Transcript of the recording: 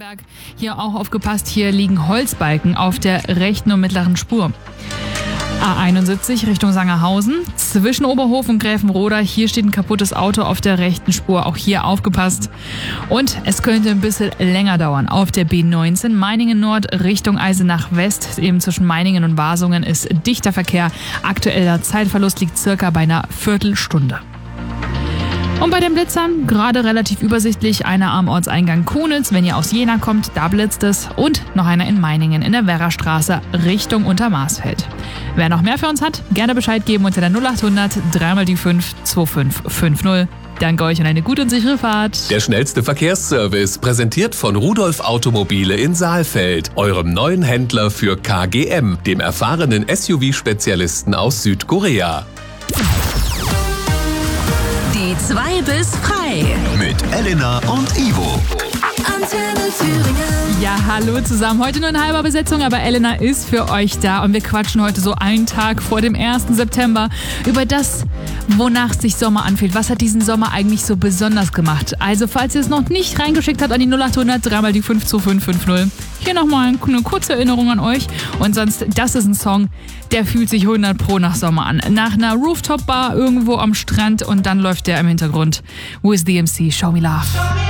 Starnberg. Hier auch aufgepasst, hier liegen Holzbalken auf der rechten und mittleren Spur. A71 Richtung Sangerhausen, zwischen Oberhof und Gräfenroda. Hier steht ein kaputtes Auto auf der rechten Spur, auch hier aufgepasst. Und es könnte ein bisschen länger dauern. Auf der B19 Meiningen Nord Richtung Eisenach West, eben zwischen Meiningen und Wasungen ist dichter Verkehr. Aktueller Zeitverlust liegt circa bei einer Viertelstunde. Und bei den Blitzern gerade relativ übersichtlich, einer am Ortseingang Kunitz, wenn ihr aus Jena kommt, da blitzt es, und noch einer in Meiningen in der Werrastraße Richtung Untermarsfeld. Wer noch mehr für uns hat, gerne Bescheid geben unter der 0800 3x5 2550. Danke euch und eine gute und sichere Fahrt. Der schnellste Verkehrsservice, präsentiert von Rudolf Automobile in Saalfeld, eurem neuen Händler für KGM, dem erfahrenen SUV-Spezialisten aus Südkorea. Die 2 bis frei. Mit Elena und Ivo. Antenne Thüringen. Ja, hallo zusammen. Heute nur in halber Besetzung, aber Elena ist für euch da und wir quatschen heute so einen Tag vor dem 1. September über das, wonach sich Sommer anfühlt. Was hat diesen Sommer eigentlich so besonders gemacht? Also, falls ihr es noch nicht reingeschickt habt an die 0800 3x5 2550, hier nochmal eine kurze Erinnerung an euch. Und sonst, das ist ein Song, der fühlt sich 100% nach Sommer an. Nach einer Rooftop-Bar irgendwo am Strand und dann läuft der im Hintergrund. With DMC, Show Me Love.